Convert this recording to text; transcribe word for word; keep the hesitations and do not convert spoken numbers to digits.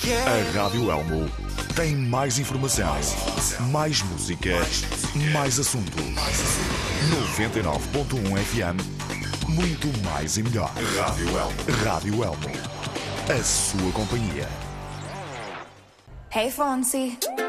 A Rádio Elmo tem mais informação, mais música, mais assunto. noventa e nove ponto um F M, muito mais e melhor. Rádio Elmo. Rádio Elmo. A sua companhia. Hey, Fonzie.